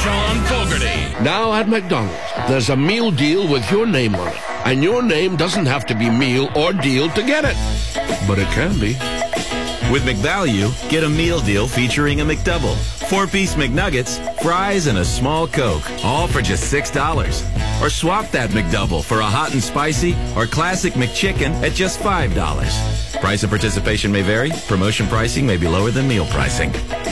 Sean Fogarty. Now at McDonald's, there's a meal deal with your name on it. And your name doesn't have to be meal or deal to get it. But it can be. With McValue, get a meal deal featuring a McDouble, 4-piece McNuggets, fries, and a small Coke, all for just $6. Or swap that McDouble for a hot and spicy or classic McChicken at just $5. Price and participation may vary. Promotion pricing may be lower than meal pricing.